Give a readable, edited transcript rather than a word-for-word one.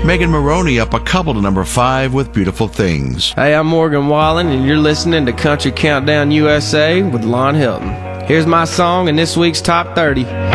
Megan Maroney up a couple to number 5 with Beautiful Things. Hey, I'm Morgan Wallen, and you're listening to Country Countdown USA with Lon Hilton. Here's my song in this week's Top 30.